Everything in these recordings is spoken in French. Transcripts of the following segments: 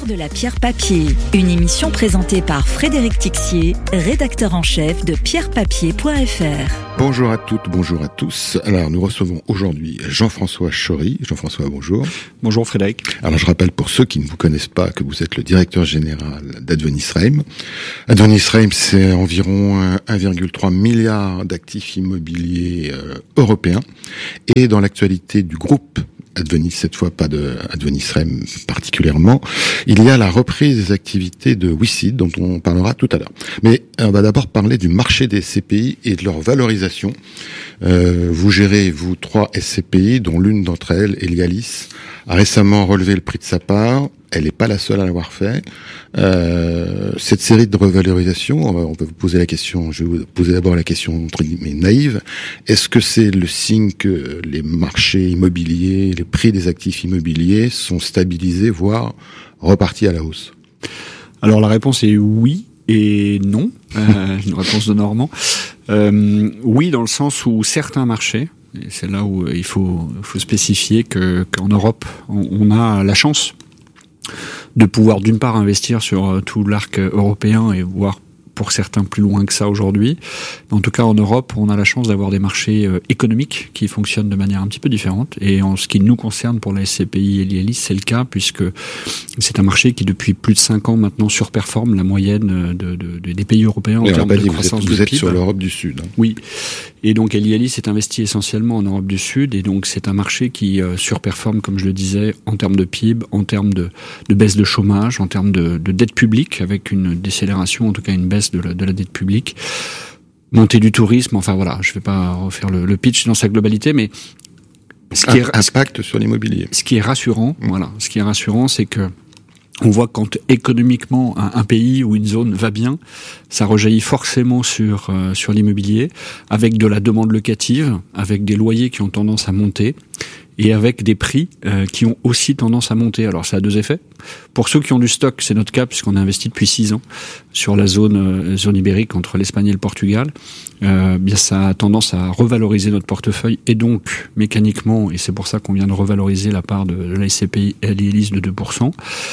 l'heure de la pierre papier, une émission présentée par Frédéric Tixier, rédacteur en chef de pierrepapier.fr. Bonjour à toutes, bonjour à tous. Alors, nous recevons aujourd'hui Jean-François Chory. Jean-François, bonjour. Bonjour Frédéric. Alors, je rappelle pour ceux qui ne vous connaissent pas que vous êtes le directeur général d'Advenis-Reim. Advenis-Reim, c'est environ 1,3 milliard d'actifs immobiliers européens. Et dans l'actualité du groupe Advenis, cette fois pas de Advenis-Reim particulièrement, il y a la reprise des activités de WICID dont on parlera tout à l'heure. Mais on va d'abord parler du marché des SCPI et de leur valorisation. Vous gérez, vous, 3 SCPI, dont l'une d'entre elles, Elialis, a récemment relevé le prix de sa part. Elle n'est pas la seule à l'avoir fait. Cette série de revalorisations, on peut vous poser la question, je vais vous poser d'abord la question entre guillemets naïve. Est-ce que c'est le signe que les marchés immobiliers, les prix des actifs immobiliers sont stabilisés, voire repartis à la hausse? Alors la réponse est oui et non. Une réponse de Normand. Oui, dans le sens où certains marchés, et c'est là où il faut spécifier qu'en Europe, on a la chance de pouvoir d'une part investir sur tout l'arc européen et voire pour certains plus loin que ça aujourd'hui. En tout cas, en Europe, on a la chance d'avoir des marchés économiques qui fonctionnent de manière un petit peu différente. Et en ce qui nous concerne pour la SCPI et l'Elialis, c'est le cas puisque c'est un marché qui, depuis plus de 5 ans maintenant, surperforme la moyenne des pays européens en termes de croissance de PIB. Vous êtes sur l'Europe du Sud. Hein. Oui. Et donc, Elialis est investi essentiellement en Europe du Sud. Et donc, c'est un marché qui surperforme, comme je le disais, en termes de PIB, en termes de baisse de chômage, en termes de dette publique, avec une décélération, en tout cas une baisse de la dette publique, montée du tourisme, enfin voilà, je ne vais pas refaire le pitch dans sa globalité, mais impact sur l'immobilier. Ce qui est rassurant, c'est que on voit quand économiquement un pays ou une zone va bien, ça rejaillit forcément sur l'immobilier, avec de la demande locative, avec des loyers qui ont tendance à monter, et avec des prix qui ont aussi tendance à monter. Alors ça a 2 effets. Pour ceux qui ont du stock, c'est notre cas puisqu'on a investi depuis 6 ans sur la zone ibérique entre l'Espagne et le Portugal. Bien ça a tendance à revaloriser notre portefeuille et donc mécaniquement, et c'est pour ça qu'on vient de revaloriser la part de la SCPI et l'Elialis de 2%.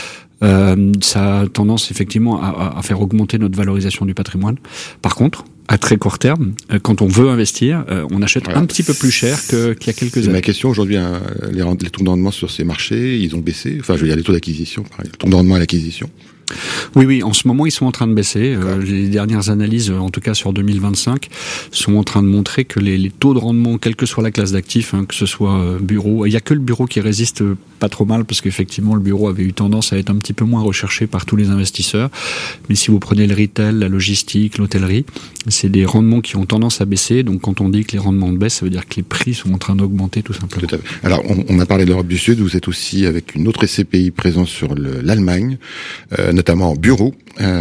Ça a tendance effectivement à faire augmenter notre valorisation du patrimoine. Par contre, à très court terme, quand on veut investir, on achète un petit peu plus cher qu'il y a quelques années. Ma question aujourd'hui, les taux de rendement sur ces marchés, ils ont baissé. Enfin, je veux dire les taux d'acquisition, le taux de rendement à l'acquisition. Oui, en ce moment, ils sont en train de baisser. Les dernières analyses, en tout cas sur 2025, sont en train de montrer que les taux de rendement, quelle que soit la classe d'actifs, que ce soit bureau, il y a que le bureau qui résiste pas trop mal, parce qu'effectivement, le bureau avait eu tendance à être un petit peu moins recherché par tous les investisseurs. Mais si vous prenez le retail, la logistique, l'hôtellerie, c'est des rendements qui ont tendance à baisser. Donc, quand on dit que les rendements baissent, ça veut dire que les prix sont en train d'augmenter, tout simplement. Tout à fait. Alors, on a parlé de l'Europe du Sud. Vous êtes aussi avec une autre SCPI présente sur l'Allemagne, notamment en bureau.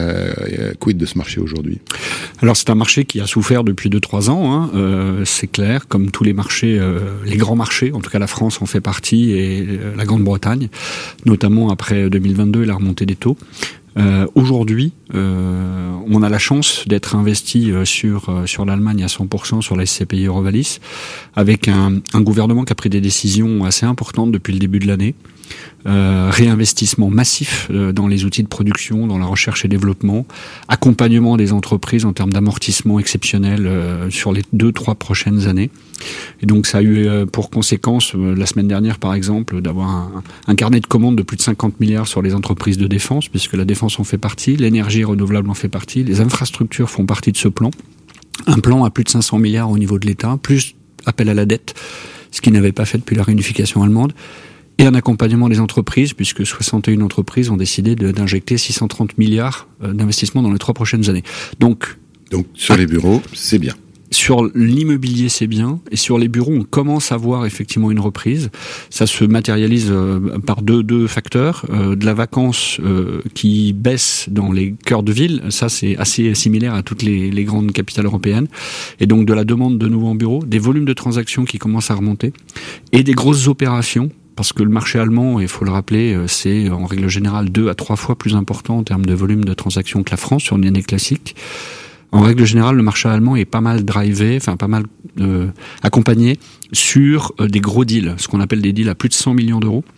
Quid de ce marché aujourd'hui? Alors c'est un marché qui a souffert depuis 2-3 ans, c'est clair, comme tous les marchés, les grands marchés, en tout cas la France en fait partie et la Grande-Bretagne, notamment après 2022 et la remontée des taux. Aujourd'hui, on a la chance d'être investi sur l'Allemagne à 100% sur la SCPI Eurovalis, avec un gouvernement qui a pris des décisions assez importantes depuis le début de l'année. Réinvestissement massif dans les outils de production, dans la recherche et développement, accompagnement des entreprises en termes d'amortissement exceptionnel sur les 2-3 prochaines années. Et donc ça a eu pour conséquence, la semaine dernière par exemple, d'avoir un carnet de commandes de plus de 50 milliards sur les entreprises de défense, puisque la défense en fait partie, l'énergie renouvelable en fait partie, les infrastructures font partie de ce plan. Un plan à plus de 500 milliards au niveau de l'État, plus appel à la dette, ce qui n'avait pas fait depuis la réunification allemande. Et un accompagnement des entreprises, puisque 61 entreprises ont décidé d'injecter 630 milliards d'investissements dans les 3 prochaines années. Donc sur les bureaux, c'est bien. Sur l'immobilier, c'est bien. Et sur les bureaux, on commence à voir effectivement une reprise. Ça se matérialise par deux facteurs. De la vacance qui baisse dans les cœurs de ville. Ça, c'est assez similaire à toutes les grandes capitales européennes. Et donc de la demande de nouveau en bureau, des volumes de transactions qui commencent à remonter et des grosses opérations. Parce que le marché allemand, il faut le rappeler, c'est en règle générale 2 à 3 fois plus important en termes de volume de transactions que la France sur une année classique. En règle générale, le marché allemand est pas mal drivé, pas mal accompagné sur des gros deals, ce qu'on appelle des deals à plus de 100 millions d'euros.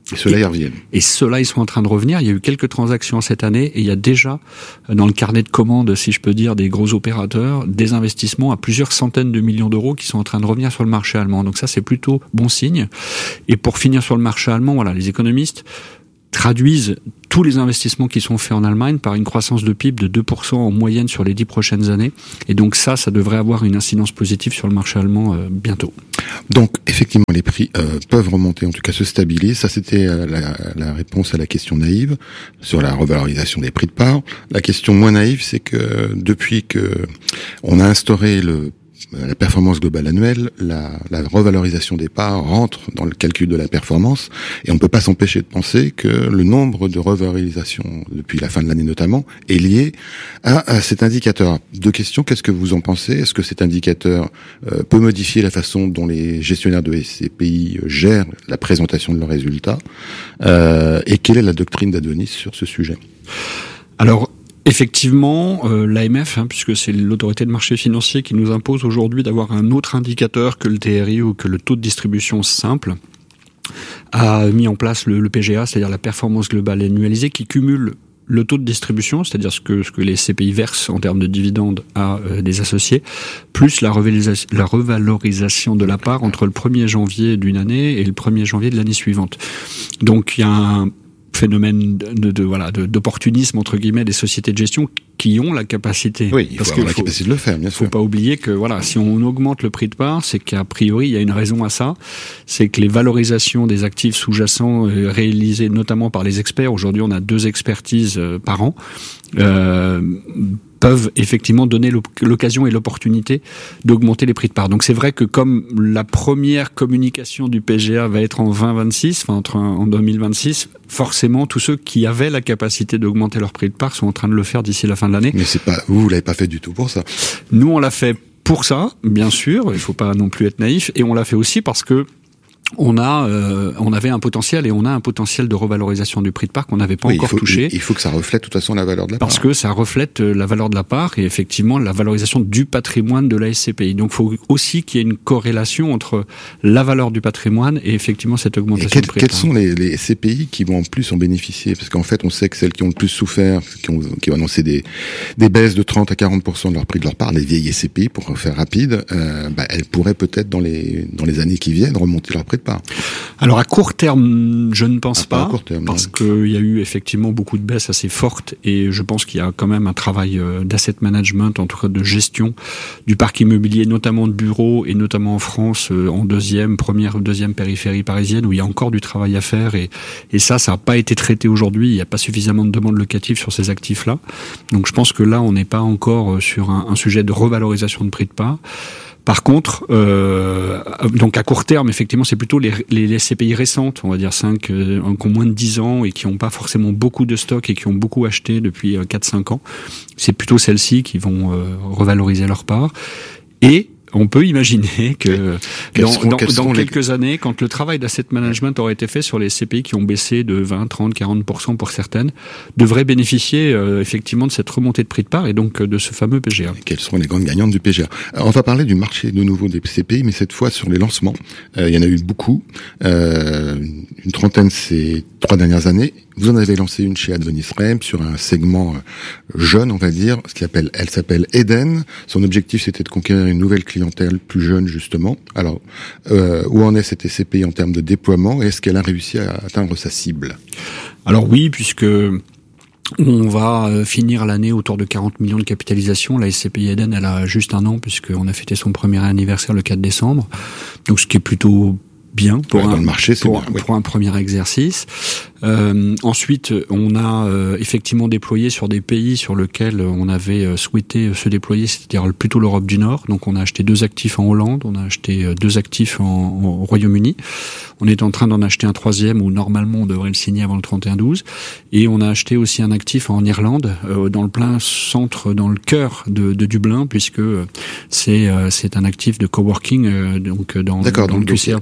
Et ceux-là, ils reviennent. Et ceux-là, ils sont en train de revenir. Il y a eu quelques transactions cette année et il y a déjà, dans le carnet de commandes, si je peux dire, des gros opérateurs, des investissements à plusieurs centaines de millions d'euros qui sont en train de revenir sur le marché allemand. Donc ça, c'est plutôt bon signe. Et pour finir sur le marché allemand, voilà, les économistes traduisent tous les investissements qui sont faits en Allemagne par une croissance de PIB de 2% en moyenne sur les 10 prochaines années. Et donc ça devrait avoir une incidence positive sur le marché allemand bientôt. Donc effectivement, les prix peuvent remonter, en tout cas se stabiliser. Ça, c'était la réponse à la question naïve sur la revalorisation des prix de part. La question moins naïve, c'est que depuis que on a instauré la performance globale annuelle, la revalorisation des parts rentre dans le calcul de la performance et on ne peut pas s'empêcher de penser que le nombre de revalorisations depuis la fin de l'année notamment est lié à cet indicateur. Deux questions, qu'est-ce que vous en pensez? Est-ce que cet indicateur peut modifier la façon dont les gestionnaires de SCPI gèrent la présentation de leurs résultats et quelle est la doctrine d'Adonis sur ce sujet? Alors, effectivement, l'AMF, puisque c'est l'autorité de marché financier qui nous impose aujourd'hui d'avoir un autre indicateur que le TRI ou que le taux de distribution simple, a mis en place le PGA, c'est-à-dire la performance globale annualisée, qui cumule le taux de distribution, c'est-à-dire ce que les CPI versent en termes de dividendes à des associés, plus la revalorisation de la part entre le 1er janvier d'une année et le 1er janvier de l'année suivante. Donc il y a un phénomène d'opportunisme entre guillemets des sociétés de gestion qui ont la capacité. Oui, il faut avoir la capacité de le faire, bien sûr. Faut pas oublier que si on augmente le prix de part, c'est qu'a priori il y a une raison à ça, c'est que les valorisations des actifs sous-jacents réalisées notamment par les experts, aujourd'hui on a 2 expertises par an, peuvent effectivement donner l'occasion et l'opportunité d'augmenter les prix de part. Donc c'est vrai que comme la première communication du PGA va être en 2026, en 2026, forcément tous ceux qui avaient la capacité d'augmenter leur prix de part sont en train de le faire d'ici la fin de l'année. Mais vous l'avez pas fait du tout pour ça. Nous on l'a fait pour ça, bien sûr, il faut pas non plus être naïf, et on l'a fait aussi parce que on avait un potentiel et on a un potentiel de revalorisation du prix de part qu'on n'avait pas encore touché. Il faut que ça reflète de toute façon la valeur de la part. Parce que ça reflète la valeur de la part et effectivement la valorisation du patrimoine de la SCPI. Donc il faut aussi qu'il y ait une corrélation entre la valeur du patrimoine et effectivement cette augmentation du prix de part. Quelles sont les SCPI qui vont en plus en bénéficier? Parce qu'en fait on sait que celles qui ont le plus souffert, qui ont annoncé des baisses de 30 à 40% de leur prix de leur part, les vieilles SCPI pour faire rapide, elles pourraient peut-être dans les années qui viennent remonter leur prix de part. Alors à court terme, je ne pense pas, à court terme, parce qu'il y a eu effectivement beaucoup de baisses assez fortes et je pense qu'il y a quand même un travail d'asset management, en tout cas de gestion du parc immobilier, notamment de bureaux et notamment en France, en première ou deuxième périphérie parisienne où il y a encore du travail à faire et ça n'a pas été traité aujourd'hui, il n'y a pas suffisamment de demandes locatives sur ces actifs-là. Donc je pense que là on n'est pas encore sur un sujet de revalorisation de prix de part. Par contre, donc à court terme, effectivement, c'est plutôt les SCPI récentes, on va dire 5, qui ont moins de 10 ans et qui n'ont pas forcément beaucoup de stock et qui ont beaucoup acheté depuis 4-5 ans. C'est plutôt celles-ci qui vont revaloriser leur part. Et on peut imaginer que dans quelques années, quand le travail d'asset management aurait été fait sur les SCPI qui ont baissé de 20, 30, 40% pour certaines, devraient bénéficier effectivement de cette remontée de prix de part et donc de ce fameux PGA. Et quelles seront les grandes gagnantes du PGA? Alors, on va parler du marché de nouveau des SCPI, mais cette fois sur les lancements. Il y en a eu beaucoup, une trentaine ces 3 dernières années. Vous en avez lancé une chez Adonis Reim sur un segment jeune, on va dire, elle s'appelle Eden. Son objectif, c'était de conquérir une nouvelle clientèle plus jeune, justement. Alors, où en est cette SCPI en termes de déploiement et est-ce qu'elle a réussi à atteindre sa cible? Alors oui, puisque on va finir l'année autour de 40 millions de capitalisation. La SCPI Eden, elle a juste 1 an puisqu'on a fêté son premier anniversaire le 4 décembre. Donc ce qui est plutôt bien pour un premier exercice. Ensuite, on a effectivement déployé sur des pays sur lesquels on avait souhaité se déployer, c'est-à-dire plutôt l'Europe du Nord. Donc on a acheté 2 actifs en Hollande, on a acheté 2 actifs au Royaume-Uni. On est en train d'en acheter un 3e où normalement on devrait le signer avant le 31/12. Et on a acheté aussi un actif en Irlande, dans le plein centre, dans le cœur de Dublin, puisque c'est un actif de coworking, donc dans le QCR. Donc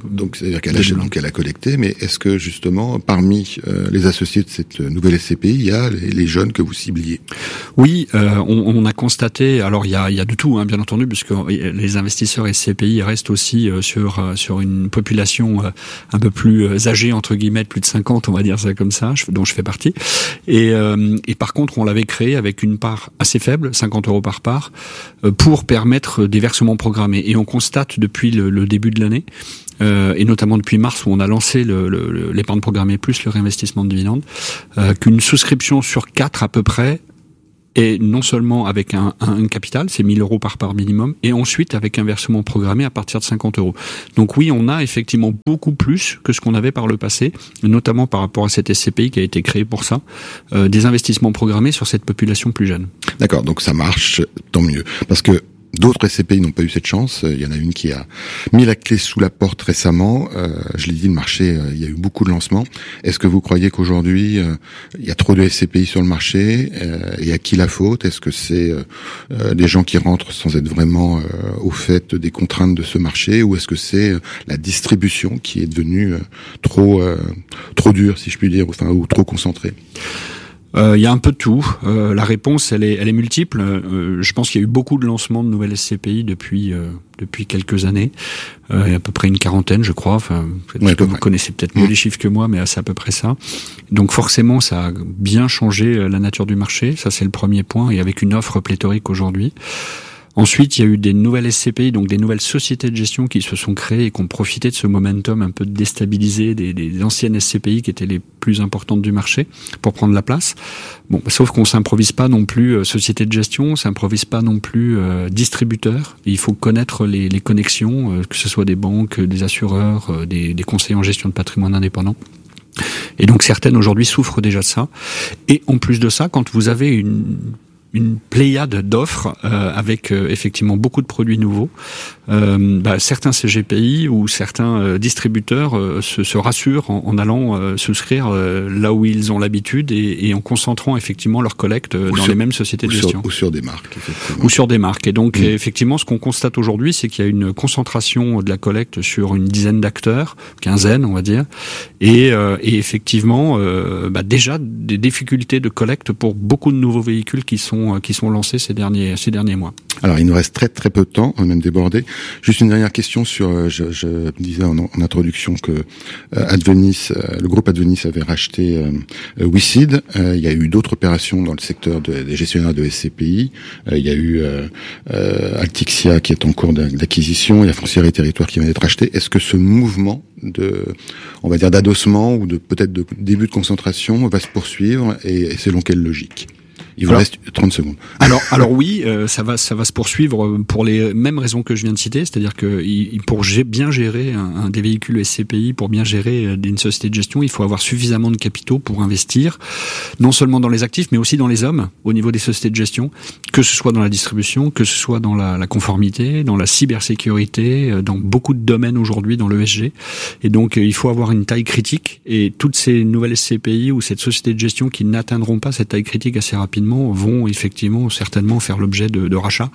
c'est-à-dire qu'elle achète, donc elle a collecté, mais est-ce que justement, parmi les associés de cette nouvelle SCPI, il y a les jeunes que vous cibliez? Oui, on a constaté, alors il y a de tout, hein, bien entendu, puisque les investisseurs SCPI restent aussi sur une population un peu plus âgée, entre guillemets, plus de 50, on va dire ça comme ça, dont je fais partie. Et par contre, on l'avait créé avec une part assez faible, 50 € par part, pour permettre des versements programmés. Et on constate depuis le début de l'année, et notamment depuis mars où on a lancé l'épargne programmée plus le réinvestissement de dividendes, qu'une souscription sur 4 à peu près, et non seulement avec un capital, c'est 1 000 € par part minimum, et ensuite avec un versement programmé à partir de 50 €. Donc oui, on a effectivement beaucoup plus que ce qu'on avait par le passé, notamment par rapport à cette SCPI qui a été créée pour ça, des investissements programmés sur cette population plus jeune. D'accord, donc ça marche, tant mieux. Parce que d'autres SCPI n'ont pas eu cette chance. Il y en a une qui a mis la clé sous la porte récemment. Je l'ai dit, le marché, il y a eu beaucoup de lancements. Est-ce que vous croyez qu'aujourd'hui, il y a trop de SCPI sur le marché et à qui la faute? Est-ce que c'est des gens qui rentrent sans être vraiment au fait des contraintes de ce marché, ou est-ce que c'est la distribution qui est devenue trop dure, si je puis dire, ou trop concentrée? Il y a un peu de tout. La réponse, elle est multiple. Je pense qu'il y a eu beaucoup de lancements de nouvelles SCPI depuis quelques années. Il y a à peu près une quarantaine, je crois. Enfin, vous connaissez peut-être mieux les chiffres que moi, mais c'est à peu près ça. Donc forcément, ça a bien changé la nature du marché. Ça, c'est le premier point. Et avec une offre pléthorique aujourd'hui. Ensuite, il y a eu des nouvelles SCPI, donc des nouvelles sociétés de gestion qui se sont créées et qui ont profité de ce momentum un peu déstabilisé des anciennes SCPI qui étaient les plus importantes du marché pour prendre la place. Bon, sauf qu'on s'improvise pas non plus société de gestion, on s'improvise pas non plus distributeur. Il faut connaître les connexions, que ce soit des banques, des assureurs, des conseillers en gestion de patrimoine indépendants. Et donc certaines aujourd'hui souffrent déjà de ça. Et en plus de ça, quand vous avez une pléiade d'offres avec effectivement beaucoup de produits nouveaux. Certains CGPI ou certains distributeurs se rassurent en allant souscrire là où ils ont l'habitude et en concentrant effectivement leur collecte dans les mêmes sociétés de gestion. Ou sur des marques, effectivement. Ou sur des marques. Et donc effectivement, ce qu'on constate aujourd'hui, c'est qu'il y a une concentration de la collecte sur une dizaine d'acteurs, quinzaine on va dire, et effectivement déjà des difficultés de collecte pour beaucoup de nouveaux véhicules qui sont lancés ces derniers mois. Alors, il nous reste très très peu de temps, on a même débordé. Juste une dernière question sur, je disais en introduction que Advenis, le groupe Advenis avait racheté WeSeed. Il y a eu d'autres opérations dans le secteur des gestionnaires de SCPI. Il y a eu Altixia qui est en cours d'acquisition. Il y a Foncière et Territoire qui vient d'être racheté. Est-ce que ce mouvement d'adossement ou peut-être de début de concentration va se poursuivre et selon quelle logique? Il vous reste 30 secondes. Alors oui, ça va se poursuivre pour les mêmes raisons que je viens de citer, c'est-à-dire que pour bien gérer des véhicules SCPI, pour bien gérer une société de gestion, il faut avoir suffisamment de capitaux pour investir, non seulement dans les actifs, mais aussi dans les hommes, au niveau des sociétés de gestion, que ce soit dans la distribution, que ce soit dans la conformité, dans la cybersécurité, dans beaucoup de domaines aujourd'hui, dans l'ESG. Et donc, il faut avoir une taille critique, et toutes ces nouvelles SCPI ou cette société de gestion qui n'atteindront pas cette taille critique assez rapidement vont effectivement certainement faire l'objet de rachats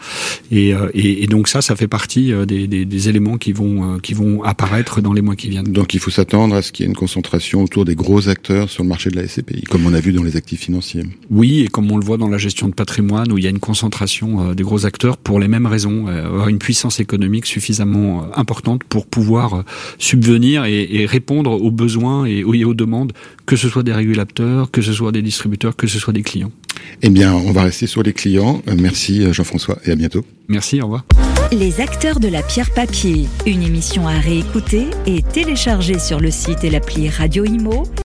et donc ça fait partie des éléments qui vont apparaître dans les mois qui viennent. Donc il faut s'attendre à ce qu'il y ait une concentration autour des gros acteurs sur le marché de la SCPI, comme on a vu dans les actifs financiers. Oui, et comme on le voit dans la gestion de patrimoine où il y a une concentration des gros acteurs pour les mêmes raisons, avoir une puissance économique suffisamment importante pour pouvoir subvenir et répondre aux besoins et aux demandes, que ce soit des régulateurs, que ce soit des distributeurs, que ce soit des clients. Eh bien, on va rester sur les clients. Merci Jean-François et à bientôt. Merci, au revoir. Les acteurs de la pierre papier, une émission à réécouter et télécharger sur le site et l'appli Radio Imo.